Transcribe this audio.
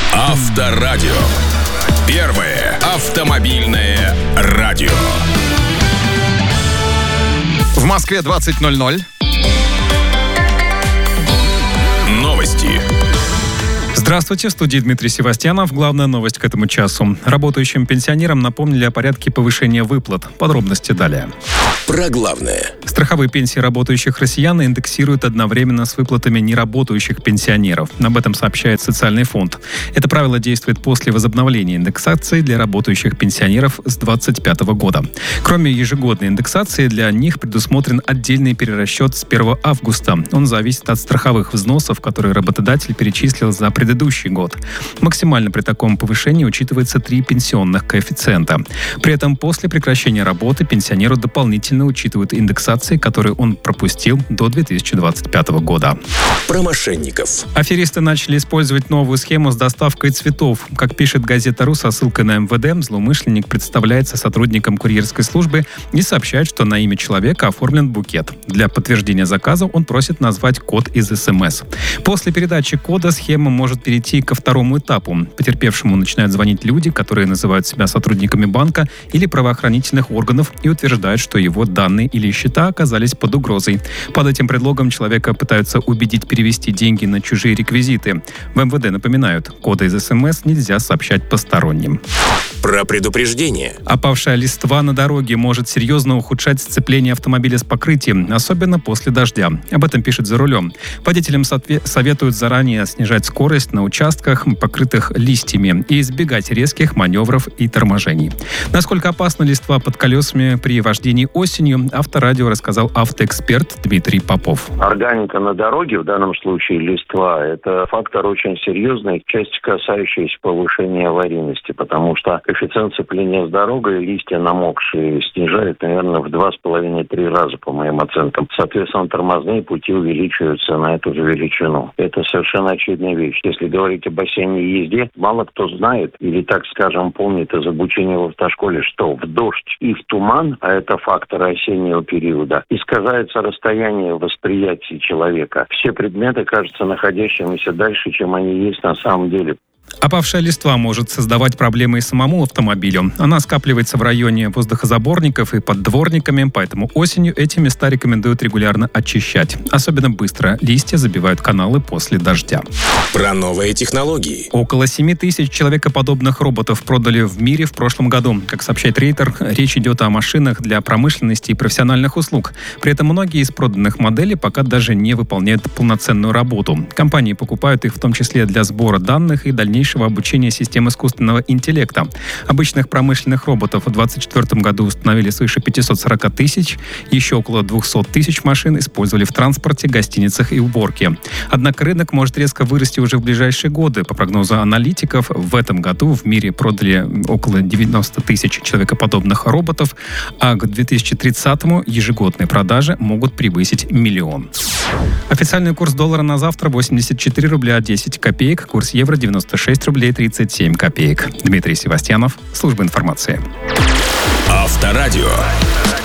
Авторадио. Первое автомобильное радио. В Москве 20:00. Новости. Здравствуйте, в студии Дмитрий Севастьянов. Главная новость к этому часу. Работающим пенсионерам напомнили о порядке повышения выплат. Подробности далее. Про главное. Страховые пенсии работающих россиян индексируют одновременно с выплатами неработающих пенсионеров. Об этом сообщает Социальный фонд. Это правило действует после возобновления индексации для работающих пенсионеров с 2025 года. Кроме ежегодной индексации, для них предусмотрен отдельный перерасчет с 1 августа. Он зависит от страховых взносов, которые работодатель перечислил за предыдущий год. Максимально при таком повышении учитывается 3 пенсионных коэффициента. При этом после прекращения работы пенсионеру дополнительно учитывают индексации, которые он пропустил до 2025 года. Про мошенников. Аферисты начали использовать новую схему с доставкой цветов. Как пишет газета «Ру» со ссылкой на МВД, злоумышленник представляется сотрудником курьерской службы и сообщает, что на имя человека оформлен букет. Для подтверждения заказа он просит назвать код из СМС. После передачи кода схема может перейти ко второму этапу. Потерпевшему начинают звонить люди, которые называют себя сотрудниками банка или правоохранительных органов и утверждают, что его данные или счета оказались под угрозой. Под этим предлогом человека пытаются убедить перевести деньги на чужие реквизиты. В МВД напоминают, коды из СМС нельзя сообщать посторонним. Про предупреждение. Опавшая листва на дороге может серьезно ухудшать сцепление автомобиля с покрытием, особенно после дождя. Об этом пишет «За рулем». Водителям советуют заранее снижать скорость на участках, покрытых листьями, и избегать резких маневров и торможений. Насколько опасна листва под колесами при вождении осенью, Авторадио рассказал автоэксперт Дмитрий Попов. Органика на дороге, в данном случае листва, это фактор очень серьезный, часть касающаяся повышения аварийности, потому что коэффициент сцепления с дорогой, листья намокшие, снижает, наверное, в 2,5-3 раза, по моим оценкам. Соответственно, тормозные пути увеличиваются на эту же величину. Это совершенно очевидная вещь. Если говорить об осенней езде, мало кто знает или, так скажем, помнит из обучения в автошколе, что в дождь и в туман, а это факторы осеннего периода, искажается расстояние восприятия человека. Все предметы кажутся находящимися дальше, чем они есть на самом деле. Опавшая листва может создавать проблемы и самому автомобилю. Она скапливается в районе воздухозаборников и под дворниками, поэтому осенью эти места рекомендуют регулярно очищать. Особенно быстро листья забивают каналы после дождя. Про новые технологии. Около 7 тысяч человекоподобных роботов продали в мире в прошлом году. Как сообщает Рейтер, речь идет о машинах для промышленности и профессиональных услуг. При этом многие из проданных моделей пока даже не выполняют полноценную работу. Компании покупают их в том числе для сбора данных и дальнейшего обучения систем искусственного интеллекта. Обычных промышленных роботов в 2024 году установили свыше 540 тысяч. Еще около 200 тысяч машин использовали в транспорте, гостиницах и уборке. Однако рынок может резко вырасти уже в ближайшие годы. По прогнозу аналитиков, в этом году в мире продали около 90 тысяч человекоподобных роботов, а к 2030-му ежегодные продажи могут превысить 1 миллион. Официальный курс доллара на завтра 84 рубля 10 копеек, курс евро 96 рублей 37 копеек. Дмитрий Севастьянов, служба информации. Авторадио.